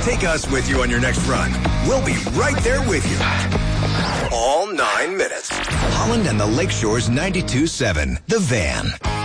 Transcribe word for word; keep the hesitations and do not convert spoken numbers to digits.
Take us with you on your next run. We'll be right there with you. All nine minutes. Holland and the Lakeshore's ninety-two point seven, The Van.